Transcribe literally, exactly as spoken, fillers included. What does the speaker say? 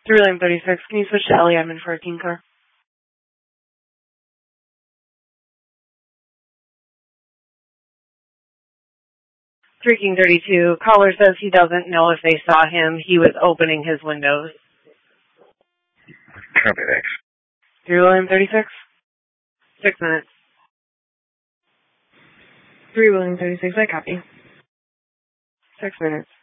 three William thirty-six, can you switch to Ellie Edmond for a teen car? three King thirty-two, caller says he doesn't know if they saw him. He was opening his windows. Copy, thanks. three William thirty-six, six minutes. three William thirty-six, I copy. Six minutes.